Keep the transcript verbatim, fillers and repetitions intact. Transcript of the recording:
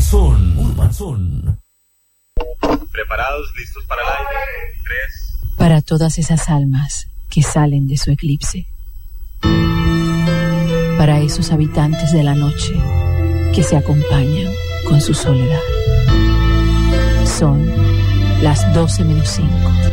Son, Urban Son. Preparados, listos para el aire. Tres. Para todas esas almas que salen de su eclipse. Para esos habitantes de la noche que se acompañan con su soledad. Son las doce menos cinco.